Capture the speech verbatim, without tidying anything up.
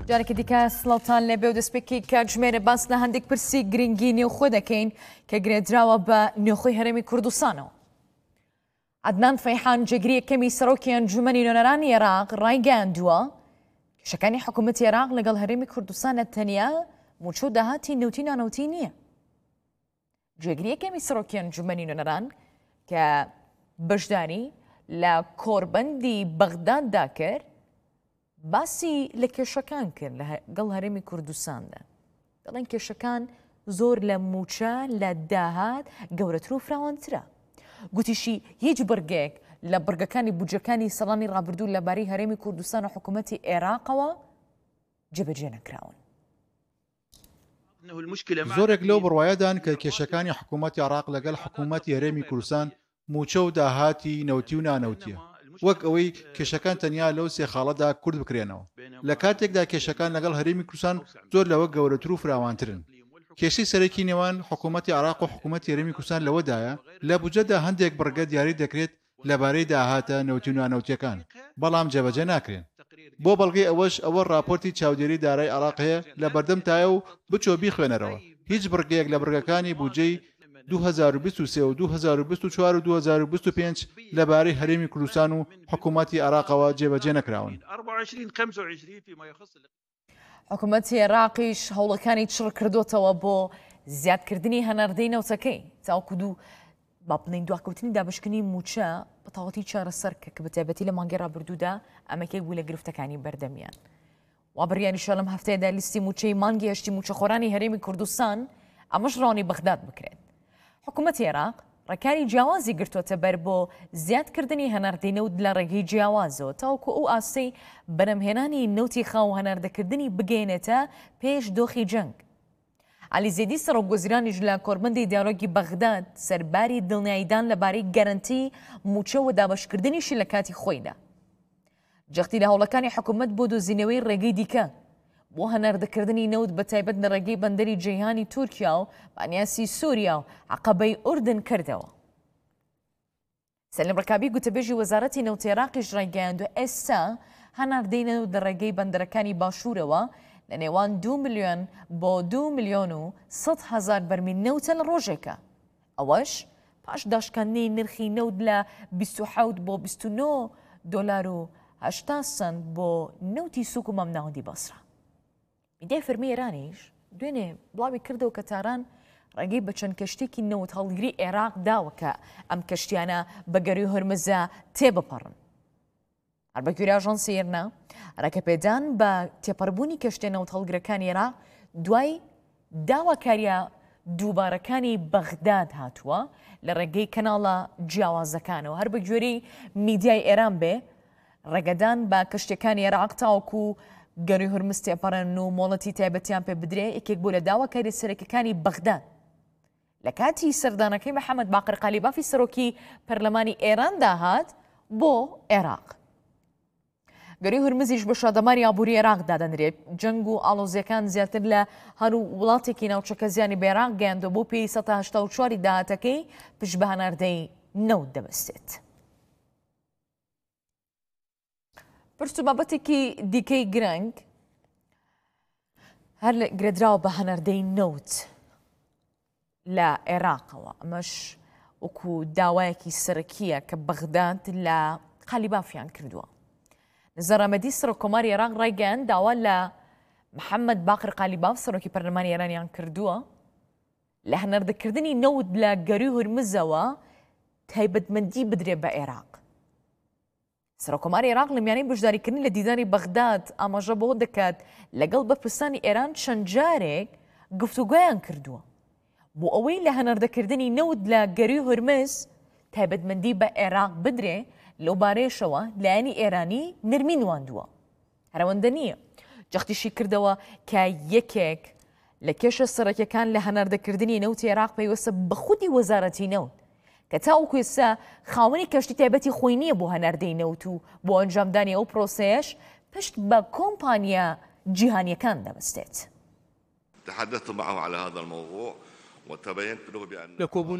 جارێکی دیکە سڵاوتان لێبێ و دەستپێکی کاتژمێرە باس لە هەندێک پرسی گرنگی نێوخۆ دەکەین کە گرێدراوە بە نێوخۆی هەرێمی کوردستانەوە. عەدنان فەیحان جێگیری یەکەمی سەرۆکی ئەنجومەنی نوێنەرانی عێراق ڕایگەیاندووە کێشەکانی حکوومەتی عێراق لەگەڵ هەرێمی کوردستانە تەنیا موچە و داهاتی نەوتی نانەوتی نییە. جێگیری یەکەمی سەرۆکی ئەنجومەنی نوێنەران کە بەشداری لە کۆربەندی بەغداددا کرد باسی لە کێشەکان کرد لەگەڵ هەرێمی کوردستاندا. دەڵێن کێشەکان زۆر لە موچە لە داهات گەورەتر و فراوانترە. گوتیشی هیچ بڕگەیەک لە بڕگەکانی بودجەکانی سەڵانی ڕابردوو لەبارەی هەرێمی کوردستان و حکوومەتی عێراقەوە جێبەجێ نەکراون. زۆرێک لەو بڕوایەدان کە کێشەکانی حکوومەتی عێراق لەگەڵ حکوومەتی هەرێمی کوردستان موچە و داهاتی نەوتی و نانەوتیە، وەک ئەوەی کێشەکان تەنیا لەو سێ خاڵەدا کورد بکرێنەوە. لە کاتێکدا کێشەکان لەگەڵ هەرێمی کوردستان زۆر لەوە گەورەتر و فراوانترن. کێشەی سەرەکی نێوان حکوومەتی عێراق و حکوومەتی هەرێمی کوردستان لەوەدایە لە بودجەدا هەندێک بڕگە دیاری دەکرێت لەبارەی داهاتە نەوتی و نانەوتیەکان، بەڵام جێبەجێ ناکرێن. بۆ بەڵگەی ئەوەش ئەوە راپۆرتی چاودێری دارای عێراق هەیە لە بەردەم تایە و بچۆ بیخوێنەرەوە. هیچ بڕگەیەک لە بڕگەکانی بودجەی دوو هەزار و بیست و سێ و دوو هەزار و بیست و چوار و دوو هەزار و بیست و پێنج لەبارەی هەرێمی کوردستان و حکوومەتی عێراقەوە جێبەجێ نەکراون. حکوومەتی عێراقیش هەوڵەکانی چڕ کردوتەوە بۆ زیادکردنی هەناردەی نەوتەکەی تاوەکو دوو با بڵێن دواکەوتنی دابشکنی موچە بە تەواوەتی چارەسەر کە کە بەتایبەتی لە مانگەی ڕابردوودا ئەمەکەی بوو لە گرفتەکانی بەردەمیان. وا بڕیاریشە لەم هەفتەیەدا لیستی موچەی مانگی هەشتی موچەخۆرانی هەرێمی کوردستان ئەمەش ڕەوانی بەغداد بکرێت. حکوومەتی عێراق ڕێکاری جیاوازی گرتووەتە بەر بۆ زیادکردنی هەناردەی نەوت لە ڕێگەی جیاوازەوە تاوەکو ئەو ئاستەی بەرەمهێنانی نەوتی خاو هەناردەکردنی بگەێنێتە پێش دۆخی جەنگ. عەلی زەیدی سەرۆکوەزیرانیش لە کۆربەندی دیالۆگی بەغداد سەرباری دڵنیاییدان لەبارەی گەرەنتی موچە و دابەشکردنیشی لە کاتی خۆیدا. جەختی لە هەوڵەکانی حکوومەت بۆ دۆزینەوەی ڕێگەی دیکە بۆ هەناردەکردنی نەوت بەتایبەت لە ڕێگەی بەندەری جەیهانی تورکیا و بانیاسی سووریا و عەقەبەی ئوردن کردەوە. سەلیم ڕەکابی گوتەبێژی وەزارەتی نەوتی عێراقیش ڕایگەیاندووە ئێستا هەناردەی نەوت لە ڕێگەی بەندەرەکانی باشوورەوە لە نێوان دوو ملیۆن بۆ دوو ملیۆن و سەد هەزار بەرمیل نەوتە لە ڕۆژێکە. ئەوەش پاش داشکاندنی نرخی نەوت لە بیست و حەوت بۆ بیست و نۆ دۆلار و هەشتا سەنت بۆ نەوتی سووک و مەمناوەندی بەسرە. میدیای فەرمی ئێرانیش دوێنێ بڵاوی کردەوە کە تاران ڕێگەی بە چەند کەشتێکی نەوت هەڵگری عێراق داوە کە ئەم کەشتیانە بە گەروی هۆرمزە تێبپەڕن. هەر بە گوێرەی ئاژانسی ئێرنا ڕێکەپێدان بە تێپەڕبوونی کەشتە نەوت هەڵگرەکانی عێراق دوای داواکاریە دووبارەکانی بەغداد هاتووە لە ڕێگەی کەناڵە جیاوازەکانەوە. هەر بە گوێرەی میدیای ئێران بێ ڕێگەدان بە کەشتەکانی عێراق تاوەکو گەروی هورمز تێپەڕن و مۆڵەتی تایبەتیان پێ بدرێ یەکێک بوو لە داواکاری سەرەکیەکانی بەغداد. لە کاتی سەردانەکەی محەممەد باقر قالیبافی سەرۆکی پەرلەمانی ئێران داهات بۆ عێراق. گەروی هورمزیش بە شادەماری ئابووری عێراق دادەنرێت. جەنگ و ئاڵۆزیەکان زیاتر لە هەرو وڵاتێکی ناوچەکە زیانی بە عێراق گەیاندوە بۆ پێی سەد و هەشتا و چوار داهاتەکەی پشت بە هەناردەی نەوت دەبەستێت. پرس و بابەتێکی دیکەی گرنگ هەر لە گرێدراوە بە هەناردەی نەوت لە عێراقەوە. ئەمەش وەکو داوایەکی سەرەکیە کە بەغداد لە قالیبافیان کردووە. نزار ئەحمەدی سەرۆکۆماری عێراق ڕایگەیاند داوا لە محەممەد باقر قالیباف سەرۆکی پەرلەمانی ئێرانیان کردووە لە هەناردەکردنی نەوت لە گەروی هورمزەوە تایبەتمەندی بدرێ بە عێراق. سەرۆکۆماری عێراق لە میانەی بەشداریکردنی لە دیداری بەغداد ئاماژە بەوە دەکات لەگەڵ بەرپرسانی ئێران چەند جارێک گفتوگۆیان کردووە بۆ ئەوەی لە هەناردەکردنی نەوت لە گەروی هورمز تایبەتمەندی بە عێراق بدرێ. لەو بارەیەشەوە لایەنی ئێرانی نرمی نواندووە. هەرەوەندە نییە. جەختیشی کردەوە کە یەکێک لە کێشە سەرەکیەکان لە هەناردەکردنی نەوتی عێراق پەیوەستە بە خودی وەزارەتی نەوت کە تاوەکو ئێستا خاوەنی کەشتی تایبەتی خۆی نییە بۆ هەناردەی نەوت و بۆ ئەنجامدانی ئەو پرۆسەیەش پشت بە کۆمپانیا جیهانیەکان دەبەستێت. تحدثت معه على هذا الموضوع وتبينت له بأن